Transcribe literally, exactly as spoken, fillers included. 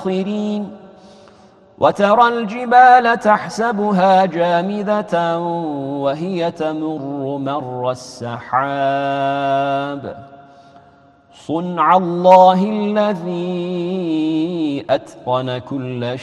الآخرين وترى الجبال تحسبها جامدة وهي تمر مر السحاب صنع الله الذي أتقن كل شيء